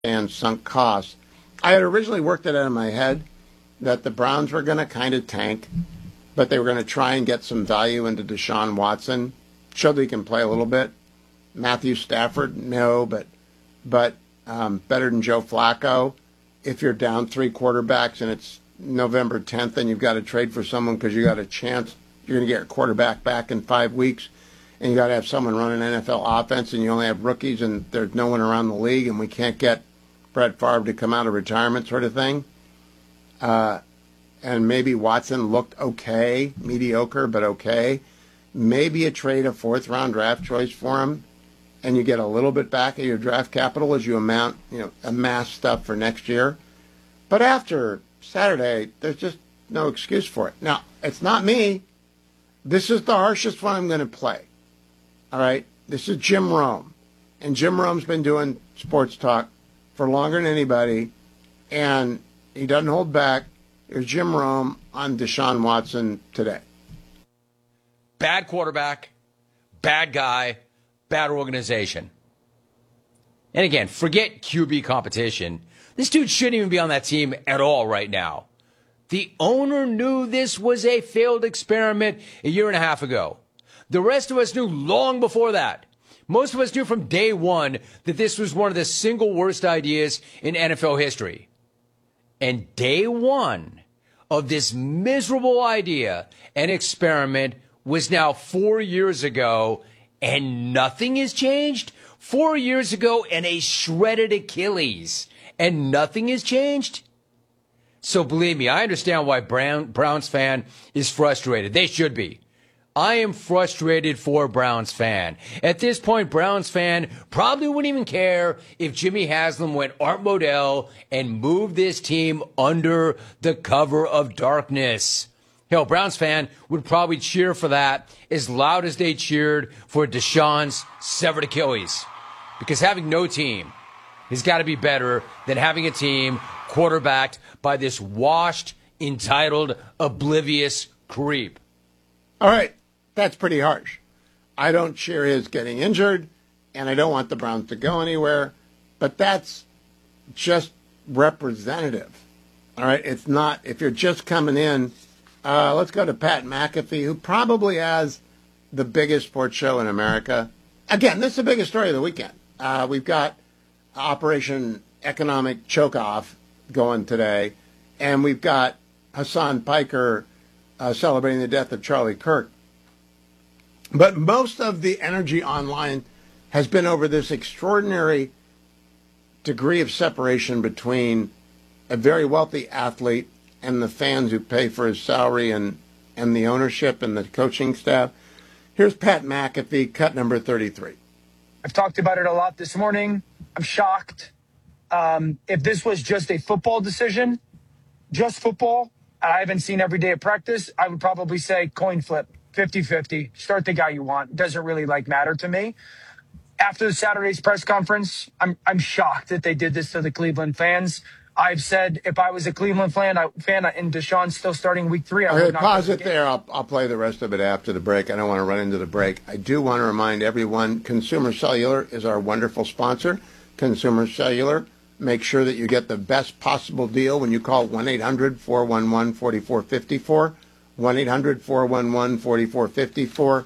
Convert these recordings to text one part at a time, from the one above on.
and sunk costs. I had originally worked it out in my head that the Browns were going to kind of tank, but they were going to try and get some value into Deshaun Watson. Show that he can play a little bit. Matthew Stafford, no, but better than Joe Flacco. If you're down 3 quarterbacks and it's November 10th and you've got to trade for someone because you got a chance you're going to get a quarterback back in 5 weeks, and you got to have someone run an NFL offense, and you only have rookies, and there's no one around the league, and we can't get Brett Favre to come out of retirement, sort of thing. And maybe Watson looked okay, mediocre, but okay. Maybe a trade a 4th-round draft choice for him, and you get a little bit back of your draft capital as you amass stuff for next year. But after Saturday, there's just no excuse for it. Now, it's not me. This is the harshest one I'm going to play. All right? This is Jim Rome. And Jim Rome's been doing sports talk for longer than anybody, and he doesn't hold back. Here's Jim Rome on Deshaun Watson today. Bad quarterback, bad guy, bad organization. And again, forget QB competition. This dude shouldn't even be on that team at all right now. The owner knew this was a failed experiment a year and a half ago. The rest of us knew long before that. Most of us knew from day one that this was one of the single worst ideas in NFL history. And day one of this miserable idea and experiment was now 4 years ago, and nothing has changed? 4 years ago and a shredded Achilles, and nothing has changed? So believe me, I understand why Browns fan is frustrated. They should be. I am frustrated for a Browns fan. At this point, Browns fan probably wouldn't even care if Jimmy Haslam went Art Modell and moved this team under the cover of darkness. Hell, Browns fan would probably cheer for that as loud as they cheered for Deshaun's severed Achilles. Because having no team has got to be better than having a team quarterbacked by this washed, entitled, oblivious creep. All right. That's pretty harsh. I don't cheer his getting injured, and I don't want the Browns to go anywhere, but that's just representative. All right? It's not, if you're just coming in, let's go to Pat McAfee, who probably has the biggest sports show in America. Again, this is the biggest story of the weekend. We've got Operation Economic Choke-Off going today, and we've got Hassan Piker celebrating the death of Charlie Kirk. But most of the energy online has been over this extraordinary degree of separation between a very wealthy athlete and the fans who pay for his salary and the ownership and the coaching staff. Here's Pat McAfee, cut number 33. I've talked about it a lot this morning. I'm shocked. If this was just a football decision, just football, and I haven't seen every day of practice, I would probably say coin flip. 50-50. Start the guy you want. Doesn't really matter to me. After Saturday's press conference, I'm shocked that they did this to the Cleveland fans. I've said if I was a Cleveland fan and Deshaun's still starting week 3, I would not. Pause it there. I'll play the rest of it after the break. I don't want to run into the break. I do want to remind everyone, Consumer Cellular is our wonderful sponsor. Consumer Cellular. Make sure that you get the best possible deal when you call 1-800-411-4454. 1-800-411-4454,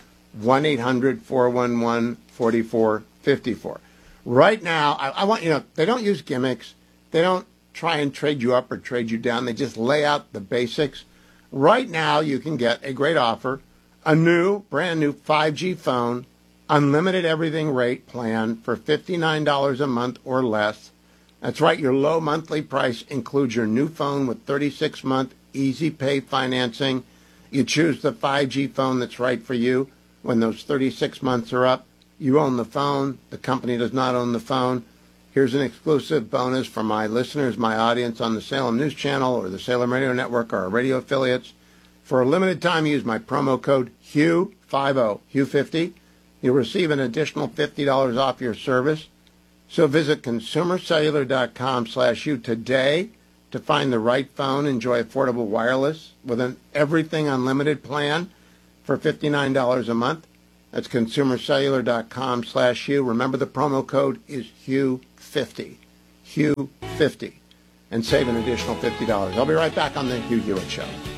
1-800-411-4454. Right now, I want they don't use gimmicks. They don't try and trade you up or trade you down. They just lay out the basics. Right now, you can get a great offer, a brand new 5G phone, unlimited everything rate plan for $59 a month or less. That's right, your low monthly price includes your new phone with 36-month easy pay financing. You choose the 5G phone that's right for you. When those 36 months are up, you own the phone. The company does not own the phone. Here's an exclusive bonus for my listeners, my audience on the Salem News Channel or the Salem Radio Network or our radio affiliates. For a limited time, use my promo code HUGH50, HUGH50. You'll receive an additional $50 off your service. So visit consumercellular.com/HUGH today to find the right phone. Enjoy affordable wireless with an everything unlimited plan for $59 a month. That's consumercellular.com/HUGH. Remember, the promo code is HUGH50. Hugh50 and save an additional $50. I'll be right back on the Hugh Hewitt Show.